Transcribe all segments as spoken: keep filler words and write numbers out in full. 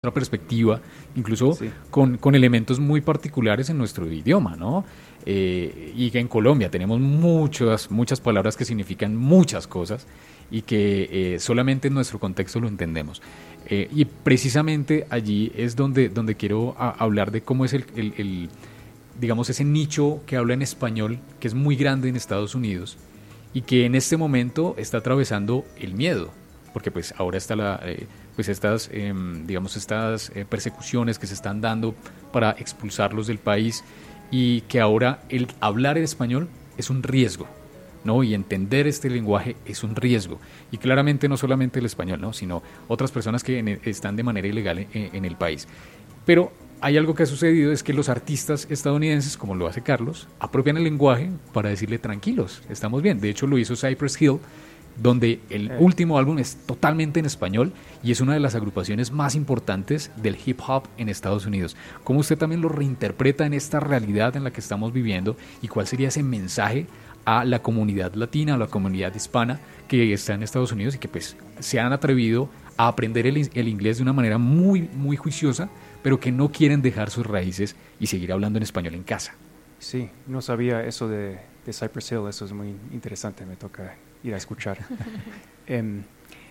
otra perspectiva, incluso Sí. con, con elementos muy particulares en nuestro idioma, ¿no? Eh, y que en Colombia tenemos muchas, muchas palabras que significan muchas cosas y que eh, solamente en nuestro contexto lo entendemos. Eh, y precisamente allí es donde, donde quiero a, hablar de cómo es el, el, el, digamos, ese nicho que habla en español, que es muy grande en Estados Unidos y que en este momento está atravesando el miedo, porque pues ahora está la... Eh, pues estas, eh, digamos, estas eh, persecuciones que se están dando para expulsarlos del país y que ahora el hablar en español es un riesgo, ¿no? Y entender este lenguaje es un riesgo. Y claramente no solamente el español, ¿no? Sino otras personas que en el, están de manera ilegal en, en el país. Pero hay algo que ha sucedido, es que los artistas estadounidenses, como lo hace Carlos, apropian el lenguaje para decirle tranquilos, estamos bien. De hecho, lo hizo Cypress Hill, donde el Eh. último álbum es totalmente en español y es una de las agrupaciones más importantes del hip hop en Estados Unidos. ¿Cómo usted también lo reinterpreta en esta realidad en la que estamos viviendo y cuál sería ese mensaje a la comunidad latina, a la comunidad hispana que está en Estados Unidos y que pues se han atrevido a aprender el, el inglés de una manera muy, muy juiciosa, pero que no quieren dejar sus raíces y seguir hablando en español en casa? Sí, no sabía eso de, de Cypress Hill, eso es muy interesante, me toca ir a escuchar. um,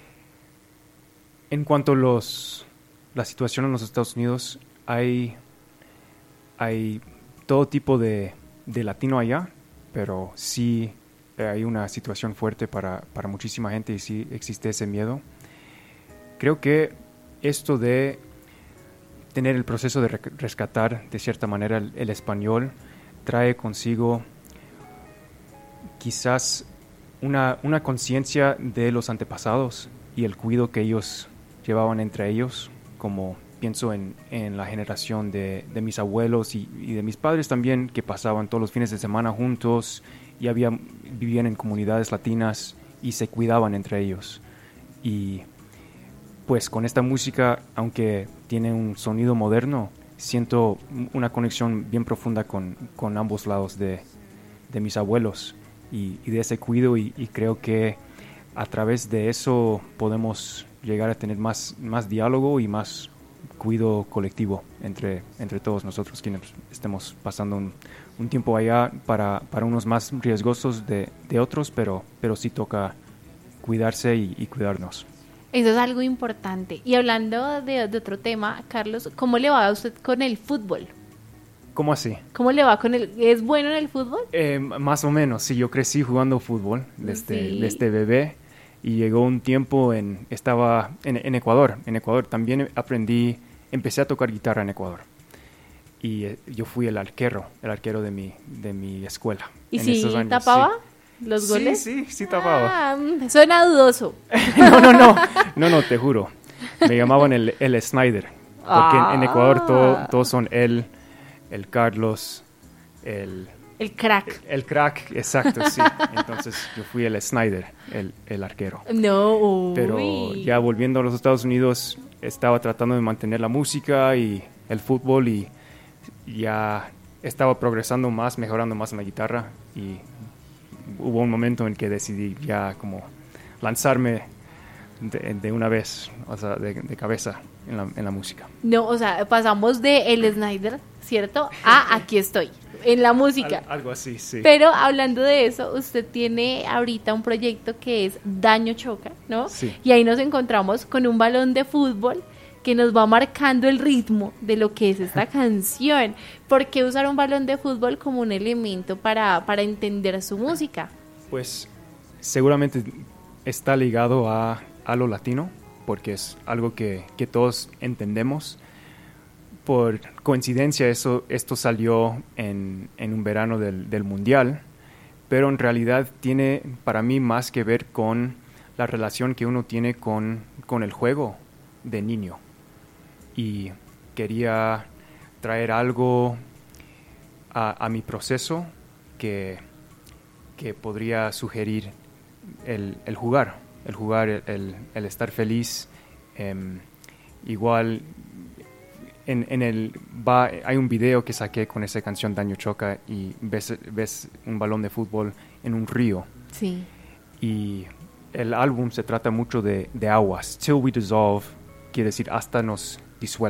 en cuanto a los, la situación en los Estados Unidos, hay, hay todo tipo de, de latino allá, pero sí hay una situación fuerte para, para muchísima gente y sí existe ese miedo. Creo que esto de tener el proceso de rescatar de cierta manera el, el español trae consigo quizás una, una conciencia de los antepasados y el cuidado que ellos llevaban entre ellos, como pienso en, en la generación de, de mis abuelos y, y de mis padres también, que pasaban todos los fines de semana juntos y había, vivían en comunidades latinas y se cuidaban entre ellos. Y pues con esta música, aunque tiene un sonido moderno, siento una conexión bien profunda con, con ambos lados de, de mis abuelos y, y de ese cuidado y, y creo que a través de eso podemos llegar a tener más, más diálogo y más cuidado colectivo entre, entre todos nosotros quienes estemos pasando un, un tiempo allá para, para unos más riesgosos de, de otros, pero, pero sí toca cuidarse y, y cuidarnos. Eso es algo importante. Y hablando de, de otro tema, Carlos, ¿cómo le va a usted con el fútbol? ¿Cómo así? ¿Cómo le va con el... ¿Es bueno en el fútbol? Eh, más o menos, sí, yo crecí jugando fútbol desde, Sí. desde bebé y llegó un tiempo en, estaba en, en Ecuador, en Ecuador también aprendí, empecé a tocar guitarra en Ecuador y eh, yo fui el arquero, el arquero de mi, de mi escuela. ¿Y en si esos años, tapaba sí. los Sí, goles? sí, sí tapaba. Ah, suena dudoso. No, no, no, no, no, te juro. Me llamaban el, el Snyder, porque en, en Ecuador todo, todos son el, el Carlos, el... El crack. El crack, exacto, sí. Entonces yo fui el Snyder, el, el arquero. No, uy. Pero ya volviendo a los Estados Unidos, estaba tratando de mantener la música y el fútbol y ya estaba progresando más, mejorando más en la guitarra y hubo un momento en que decidí ya como lanzarme de, de una vez, o sea, de, de cabeza en la, en la música. No, o sea, pasamos de el Snyder, ¿cierto? A aquí estoy, en la música. Al, algo así, sí. Pero hablando de eso, usted tiene ahorita un proyecto que es Daño Choca, ¿no? Sí. Y ahí nos encontramos con un balón de fútbol que nos va marcando el ritmo de lo que es esta canción. ¿Por qué usar un balón de fútbol como un elemento para, para entender su música? Pues seguramente está ligado a, a lo latino, porque es algo que, que todos entendemos. Por coincidencia, eso, esto salió en, en un verano del, del Mundial, pero en realidad tiene para mí más que ver con la relación que uno tiene con, con el juego de niño. Y quería traer algo a, a mi proceso que, que podría sugerir el, el jugar, el jugar, el, el estar feliz. Eh, igual en, en el va, hay un video que saqué con esa canción Daño Choca y ves, ves un balón de fútbol en un río. Sí. Y el álbum se trata mucho de, de aguas. Till we dissolve quiere decir hasta nos disuelve.